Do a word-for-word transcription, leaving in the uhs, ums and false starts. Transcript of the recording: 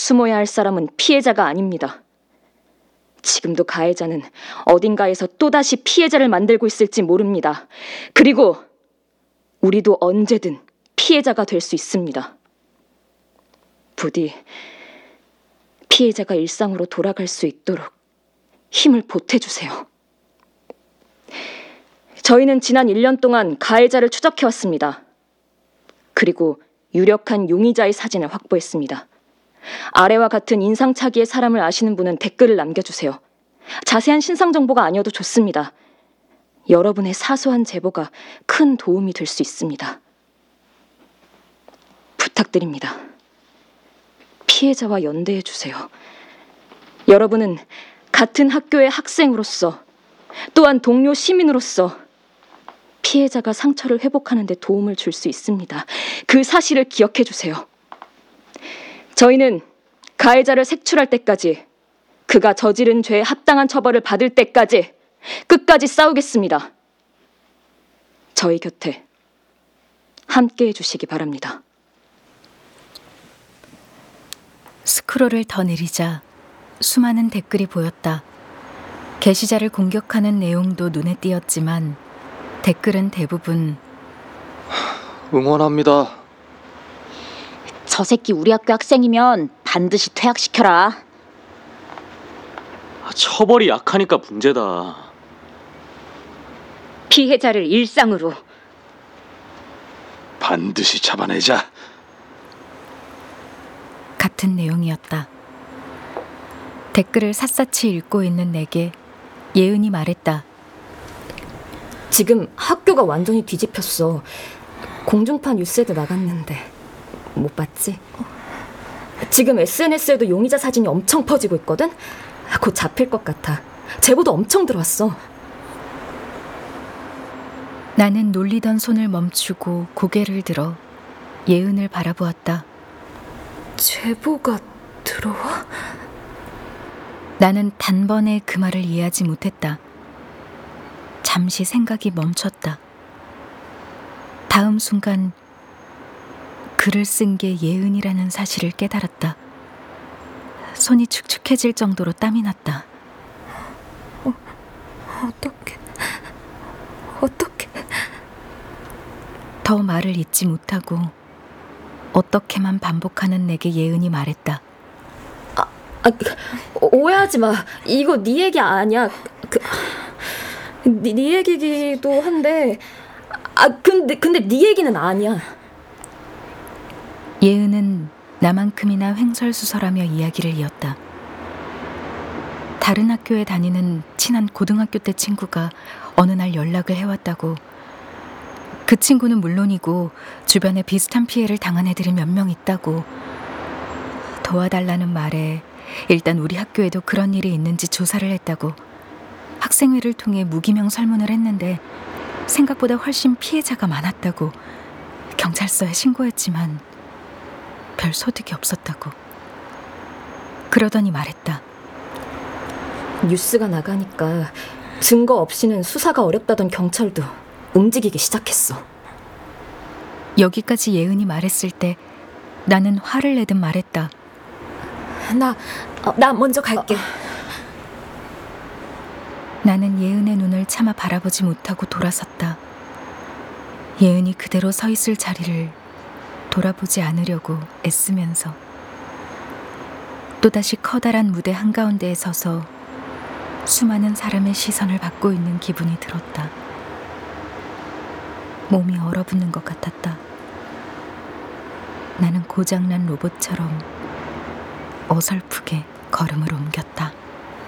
숨어야 할 사람은 피해자가 아닙니다. 지금도 가해자는 어딘가에서 또다시 피해자를 만들고 있을지 모릅니다. 그리고 우리도 언제든 피해자가 될 수 있습니다. 부디 피해자가 일상으로 돌아갈 수 있도록 힘을 보태주세요. 저희는 지난 일 년 동안 가해자를 추적해왔습니다. 그리고 유력한 용의자의 사진을 확보했습니다. 아래와 같은 인상착의의 사람을 아시는 분은 댓글을 남겨주세요. 자세한 신상 정보가 아니어도 좋습니다. 여러분의 사소한 제보가 큰 도움이 될 수 있습니다. 부탁드립니다. 피해자와 연대해주세요. 여러분은 같은 학교의 학생으로서, 또한 동료 시민으로서 피해자가 상처를 회복하는 데 도움을 줄 수 있습니다. 그 사실을 기억해주세요. 저희는 가해자를 색출할 때까지, 그가 저지른 죄에 합당한 처벌을 받을 때까지 끝까지 싸우겠습니다. 저희 곁에 함께해 주시기 바랍니다. 스크롤을 더 내리자 수많은 댓글이 보였다. 게시자를 공격하는 내용도 눈에 띄었지만 댓글은 대부분 응원합니다. 저 새끼 우리 학교 학생이면 반드시 퇴학시켜라. 처벌이 약하니까 문제다. 피해자를 일상으로 반드시 잡아내자. 같은 내용이었다. 댓글을 샅샅이 읽고 있는 내게 예은이 말했다. 지금 학교가 완전히 뒤집혔어. 공중파 뉴스에도 나갔는데 못 봤지? 지금 에스엔에스에도 용의자 사진이 엄청 퍼지고 있거든? 곧 잡힐 것 같아. 제보도 엄청 들어왔어. 나는 놀리던 손을 멈추고 고개를 들어 예은을 바라보았다. 제보가 들어와? 나는 단번에 그 말을 이해하지 못했다. 잠시 생각이 멈췄다. 다음 순간 글을 쓴 게 예은이라는 사실을 깨달았다. 손이 축축해질 정도로 땀이 났다. 어, 어떡해, 어떡해. 더 말을 잇지 못하고 어떻게만 반복하는 내게 예은이 말했다. 아, 아, 오해하지 마. 이거 네 얘기 아니야. 그, 네, 네 얘기기도 한데, 아 근데 근데 네 얘기는 아니야. 예은은 나만큼이나 횡설수설하며 이야기를 이었다. 다른 학교에 다니는 친한 고등학교 때 친구가 어느 날 연락을 해왔다고. 그 친구는 물론이고 주변에 비슷한 피해를 당한 애들이 몇 명 있다고. 도와달라는 말에 일단 우리 학교에도 그런 일이 있는지 조사를 했다고. 학생회를 통해 무기명 설문을 했는데 생각보다 훨씬 피해자가 많았다고. 경찰서에 신고했지만 별 소득이 없었다고. 그러더니 말했다. 뉴스가 나가니까 증거 없이는 수사가 어렵다던 경찰도 움직이기 시작했어. 여기까지 예은이 말했을 때 나는 화를 내듯 말했다. 나, 어, 나 먼저 갈게. 어. 나는 예은의 눈을 차마 바라보지 못하고 돌아섰다. 예은이 그대로 서 있을 자리를 돌아보지 않으려고 애쓰면서 또다시 커다란 무대 한가운데에 서서 수많은 사람의 시선을 받고 있는 기분이 들었다. 몸이 얼어붙는 것 같았다. 나는 고장난 로봇처럼 어설프게 걸음을 옮겼다.